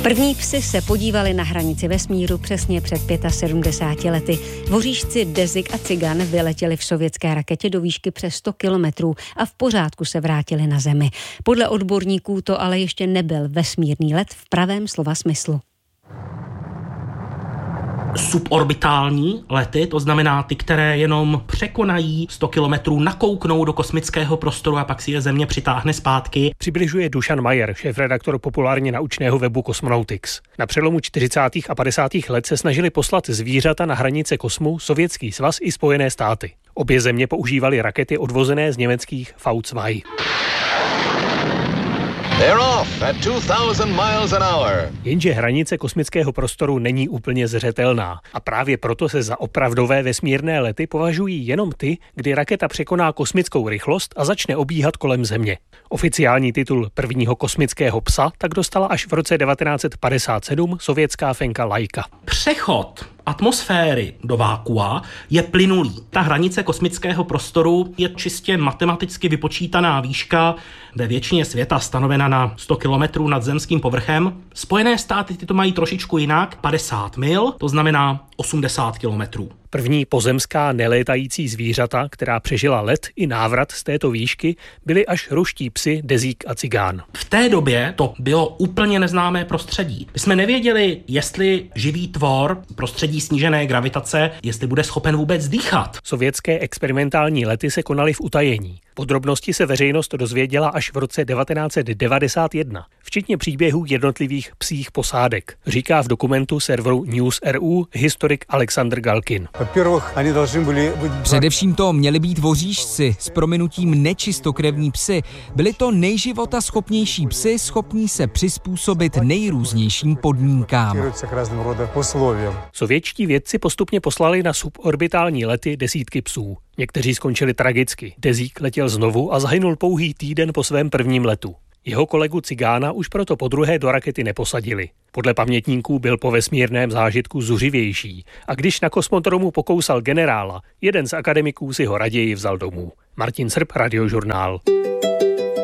První psi se podívali na hranici vesmíru přesně před 75 lety. Voříšci Dezik a Cigan vyletěli v sovětské raketě do výšky přes 100 kilometrů a v pořádku se vrátili na Zemi. Podle odborníků to ale ještě nebyl vesmírný let v pravém slova smyslu. Suborbitální lety, to znamená ty, které jenom překonají 100 kilometrů, nakouknou do kosmického prostoru a pak si je Země přitáhne zpátky. Přibližuje Dušan Majer, šéfredaktor populárně naučného webu Cosmonautics. Na přelomu 40. a 50. let se snažili poslat zvířata na hranice kosmu Sovětský svaz i Spojené státy. Obě země používaly rakety odvozené z německých V2. They're off at 2000 miles an hour. Jenže hranice kosmického prostoru není úplně zřetelná a právě proto se za opravdové vesmírné lety považují jenom ty, kdy raketa překoná kosmickou rychlost a začne obíhat kolem Země. Oficiální titul prvního kosmického psa tak dostala až v roce 1957 sovětská fenka Laika. Přechod atmosféry do vákua je plynulý. Ta hranice kosmického prostoru je čistě matematicky vypočítaná výška ve většině světa stanovena na 100 kilometrů nad zemským povrchem. Spojené státy ty to mají trošičku jinak, 50 mil, to znamená 80 kilometrů. První pozemská nelétající zvířata, která přežila let i návrat z této výšky, byly až ruští psi Dezik a Cigán. V té době to bylo úplně neznámé prostředí. My jsme nevěděli, jestli živý tvor prostředí snížené gravitace, jestli bude schopen vůbec dýchat. Sovětské experimentální lety se konaly v utajení. Podrobnosti se veřejnost dozvěděla až v roce 1991, včetně příběhů jednotlivých psích posádek, říká v dokumentu serveru News.ru historik Alexandr Galkin. Především to měli být voříšci, s prominutím nečistokrevní psy. Byli to nejživotaschopnější psy, schopní se přizpůsobit nejrůznějším podmínkám. Sovětští vědci postupně poslali na suborbitální lety desítky psů. Někteří skončili tragicky. Dezik letěl znovu a zahynul pouhý týden po svém prvním letu. Jeho kolegu Cigána už proto podruhé do rakety neposadili. Podle pamětníků byl po vesmírném zážitku zuřivější a když na kosmodromu pokousal generála, jeden z akademiků si ho raději vzal domů. Martin Srb, Radiožurnál.